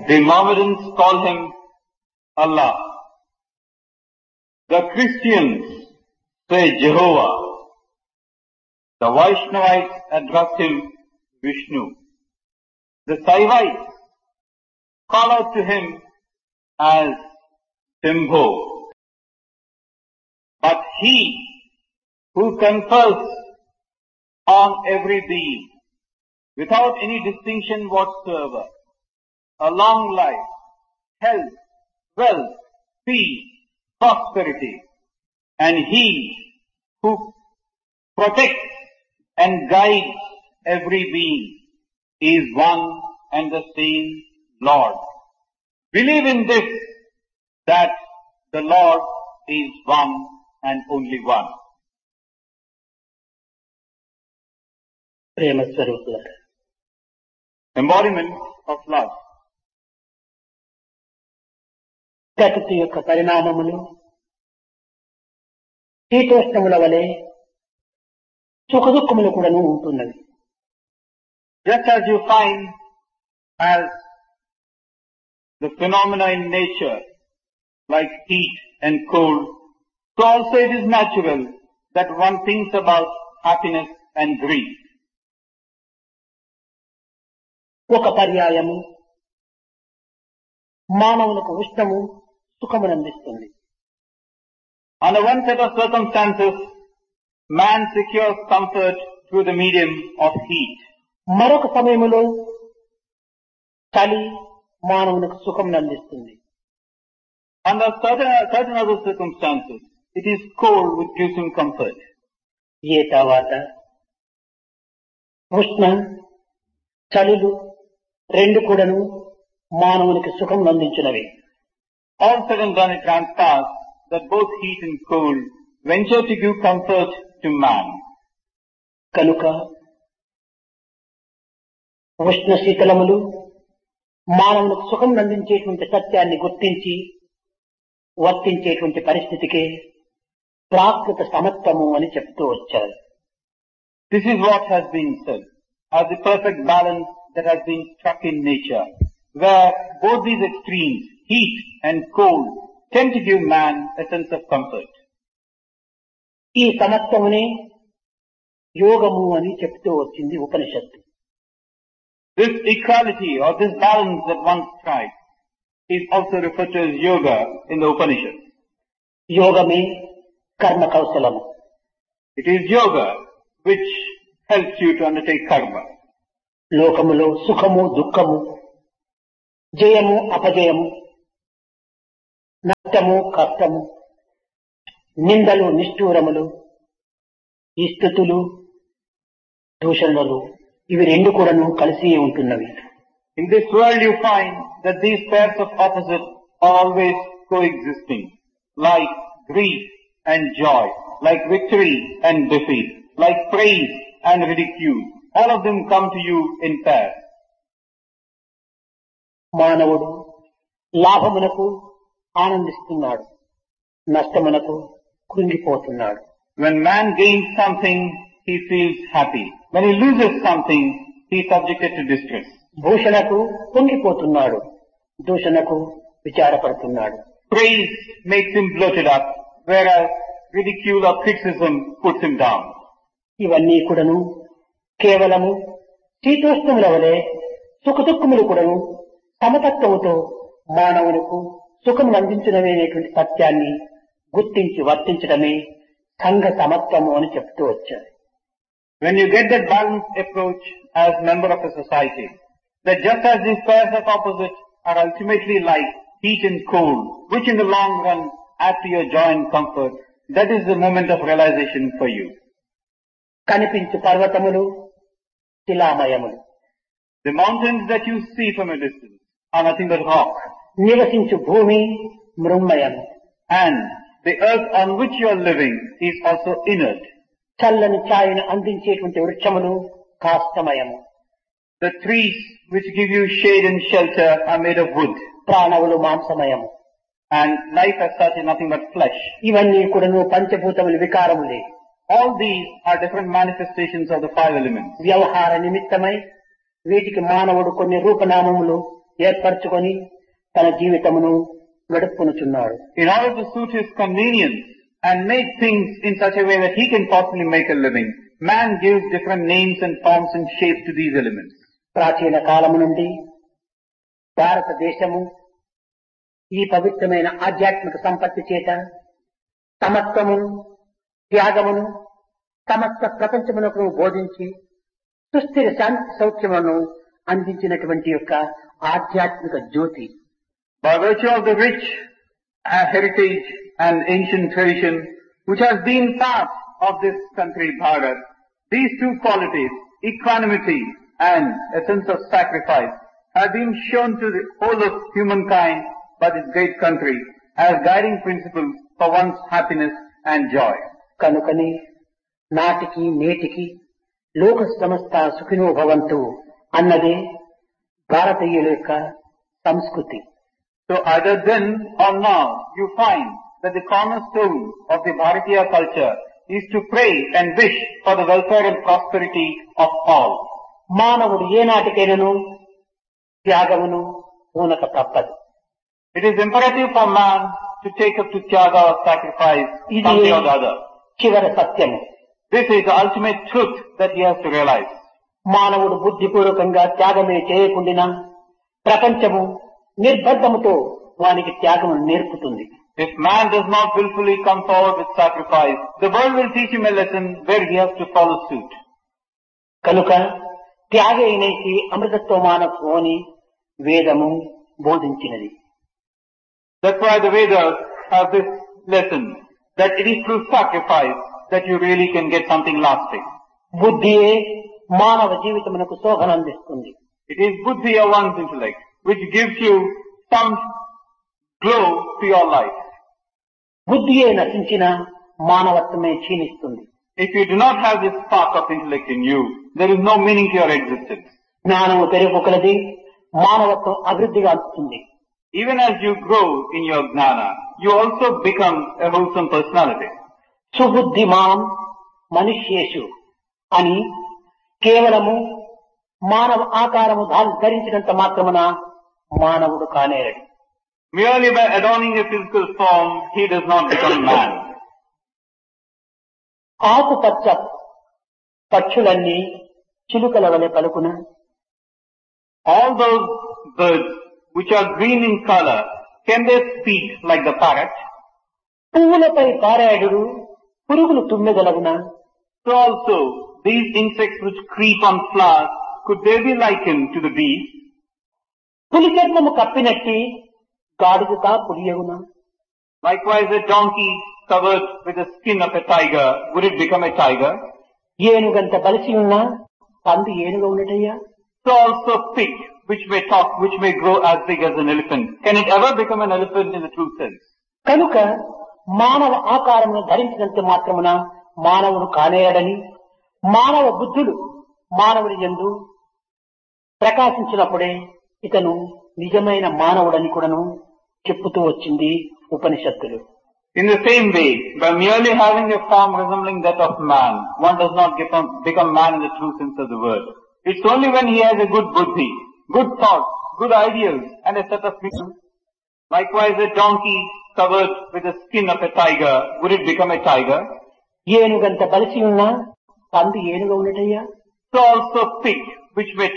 The Mohammedans call him Allah. The Christians say Jehovah. The Vaishnavites address him Vishnu. The Saivites call out to him as Shambho. But he who confers on every being without any distinction whatsoever a long life, health, wealth, peace, prosperity, and he who protects and guides every being is one and the same Lord. Believe in this, that the Lord is one and only one. ప్రేమ స్వరూపులారా, Embodiment of love. ప్రకృతి యొక్క పరిణామములు శీతోష్ణముల వలె సుఖదుఖములు కూడాను ఉంటున్నవి. Just as you find as the phenomena in nature, like heat and cold, so also it is natural that one thinks about happiness and grief. ఒక పర్యాయము మానవులకు ఉష్ణము సుఖమునందిస్తుంది. Under one set of circumstances, man secures comfort through the medium of heat. మరొక సమయములో చలి మానవునికి సుఖమునందిస్తుంది. Under certain other circumstances, it is cold which gives him comfort. ఏ తర్వాత ఉష్ణ చలులు రెండు కూడాను మానవునికి సుఖం అందించినవి. All said and done, it transpires that both heat and cold venture to give comfort to man. కనుక ఉష్ణ శీతలములు మానవునికి సుఖం అందించేటువంటి సత్యాన్ని గుర్తించి వర్తించేటువంటి పరిస్థితికి ప్రాకృత సమత్వము అని చెప్తూ వచ్చారు. This is what has been said as the perfect balance that has been struck in nature, where both these extremes, heat and cold, tend to give man a sense of comfort. ఈ సమత్వమునే యోగము అని చెప్తూ వచ్చింది ఉపనిషత్తు. This equality or this balance that one strikes is also referred to as yoga in the Upanishads. యోగమే కర్మ కౌశలము. It is yoga which helps you to undertake karma. లోకములో సుఖము దుఃఖము, జయము అపజయము, నష్టము కష్టము, నిందలు నిష్ఠూరములు, ఈ స్థుతులు దూషణలు, ఇవి రెండు కూడాను కలిసి ఉంటున్నవి. In this world you find that these pairs of opposites are always coexisting, like grief and joy, like victory and defeat, like praise and ridicule. All of them come to you in pairs. మానవుడు లాభమునకు ఆనందిస్తున్నాడు, నష్టమునకు కృంగిపోతున్నాడు. When man gains something, he feels happy. When he loses something, he is subjected to distress. భూషణకు పొంగిపోతున్నాడు, దూషణకు విచారపడుతున్నాడు. Praise makes him bloated up, whereas ridicule or criticism puts him down. ఇవన్నీ కూడాను కేవలము శీతోష్ణముల వలె సుఖదుఖములు కూడాను సమతత్వముతో మానవులకు సుఖం అందించడమేనేటువంటి సత్యాన్ని గుర్తించి వర్తించడమే సంఘ సమత్వము అని చెప్తూ వచ్చారు. When you get that balanced approach as member of a society, that just as these pairs of opposites are ultimately like heat and cold, which in the long run add to your joy and comfort, that is the moment of realization for you. కనిపించు పర్వతములు శిలామయములు, The mountains that you see from a distance are nothing but rock, నివసించు భూమి మృన్మయము, and the earth on which you are living is also inert. చల్లని ఛాయను అందించేటువంటి వృక్షములు కాష్టమయము, The trees which give you shade and shelter are made of wood, ప్రాణములు మాంసమయము, and life as such is nothing but flesh. ఇవన్నీ కూడాను పంచభూతములు వికారములే. All these are different manifestations of the five elements. వ్యవహార నిమిత్తమై వీటికి మానవుడు కొన్ని రూపనామములు ఏర్పరచుకొని తన జీవితమును గడుపుకొనుచున్నాడు. In order to suit his convenience and make things in such a way that he can possibly make a living, man gives different names and forms and shapes to these elements. ప్రాచీన కాలము నుండి భారతదేశము ఈ పవిత్రమైన ఆధ్యాత్మిక సంపత్తి చేత సమత్వమును త్యాగమును సమస్త ప్రపంచమునకు బోధించి సుస్థిర శాంతి సౌఖ్యములను అందించినటువంటి యొక్క ఆధ్యాత్మిక జ్యోతి. By virtue of the rich heritage and ancient tradition which has been part of this country, Bharat, these two qualities, equanimity and a sense of sacrifice, have been shown to the whole of humankind by this great country as guiding principles for one's happiness and joy. కనుకని నాటికి నేటికి లోక సమస్త సుఖినో భవంతు అన్నదే భారతీయుల యొక్క సంస్కృతి. So either then or now you find that the cornerstone of the Bharatiya culture is to pray and wish for the welfare and prosperity of all. మానవుడు ఏనాటికైనను త్యాగమును పూనక తప్పదు. It is imperative for man to take up to tyaga or sacrifice something or the other. చివరి సత్యము. This is the ultimate truth that he has to realize. మానవుడు బుద్ధిపూర్వకంగా త్యాగమే చేయకుండినా ప్రపంచము నిర్బద్ధముతో వానికి త్యాగము నేర్పుతుంది. If man does not willfully come forward with sacrifice, the world will teach him a lesson where he has to follow suit. కనుక త్యాగైనైతి అమృతత్వమానసు అని వేదము బోధించినది. That's why the Vedas have this lesson that it is through sacrifice that you really can get something lasting. బుద్ధియే మానవ జీవితమునకు శోభనందిస్తుంది. It is buddhi or one's intellect which gives you some glow to your life. బుద్ధియే నశించిన మానవత్వమే క్షీణిస్తుంది. If you do not have this spark of intellect in you, there is no meaning to your existence. జ్ఞానము పెరుగుకొలది మానవత్వం అభివృద్ధిగా అందుతుంది. Even as you grow in your gnana, you also become a wholesome personality. సుబుద్ధిమాన్ మనుష్యేషు అని కేవలము మానవ ఆకారము ధరించినంత మాత్రమున మానవుడు కానేరడు. Merely by adorning a physical form, he does not become man. ఆకుపచ్చ పక్షులన్నీ చిలుకల వలె పలుకున. All those birds which are green in color, can they speak like the parrot? పువ్వులపై పారాయుడు పురుగులు తుమ్మెదలగున. So also, these insects which creep on flowers, could they be likened to the bees? పులి చర్మము కప్పినట్టి గాడిదగా పులియగున. Likewise, a donkey covered with the skin of a tiger, would it become a tiger? ఏనుగంత బలిసి ఉన్నా పంది ఏనుగ ఉన్నటయ్యా. So also pig, which may talk, which may grow as big as an elephant, can it ever become an elephant in the true sense? కనుక మానవ ఆకారమును ధరించినంత మాత్రమున మానవుడు కానేయడని, మానవ బుద్ధులు మానవుడి యందు ప్రకాశించినప్పుడే ఇతను నిజమైన మానవుడని కూడాను చెప్పుతూ వచ్చింది ఉపనిషత్తులు. In the same way, by merely having a form resembling that of man, one does not become man in the true sense of the word. It's only when he has a good buddhi, good thoughts, good ideals, and a set of people. Likewise, a donkey covered with the skin of a tiger, would it become a tiger? ఏనుగంత బలిసి ఉన్నా పంది ఏనుగ ఉన్నటయ్యా. So also pig, which may